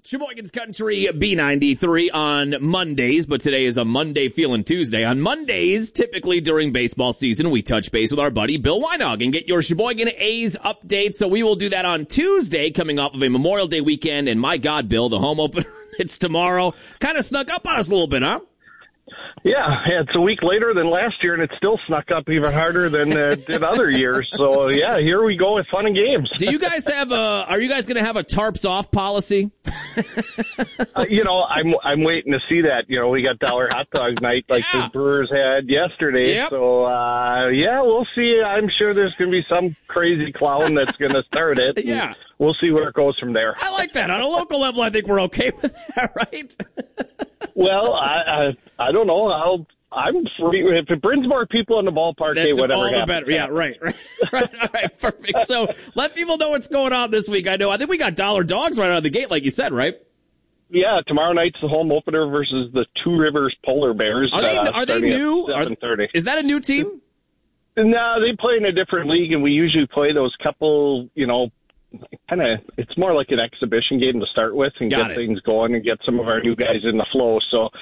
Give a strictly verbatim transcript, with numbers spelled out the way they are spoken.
Sheboygan's Country B ninety-three on Mondays, but today is a Monday feeling Tuesday. On Mondays, typically during baseball season, we touch base with our buddy Bill Weinog and get your Sheboygan A's update. So we will do that on Tuesday, coming off of a Memorial Day weekend. And my God, Bill, the home opener, it's tomorrow. Kind of snuck up on us a little bit, huh? Yeah, it's a week later than last year, and it still snuck up even harder than uh, did other years. So, yeah, here we go with fun and games. Do you guys have a, are you guys going to have a tarps off policy? uh, you know, I'm I'm waiting to see that. You know, we got Dollar Hot Dog Night like Yeah. the Brewers had yesterday. Yep. So, uh, yeah, we'll see. I'm sure there's going to be some crazy clown that's going to start it. Yeah. We'll see where it goes from there. I like that. On a local level, I think we're okay with that, right? Well, I, I I don't know. I'll I'm free. If it brings more people in the ballpark, That's hey, whatever all the happens, better. Yeah, right, right, right. All right, perfect. So let people know what's going on this week. I know. I think we got Dollar Dogs right out of the gate, like you said, right? Yeah, tomorrow night's the home opener versus the Two Rivers Polar Bears. Are they uh, are they starting at new? Are, seven thirty. is that a new team? No, they play in a different league, and we usually play those couple, you know, kind of, it's more like an exhibition game to start with and Got get it. things going and get some of our new guys in the flow. So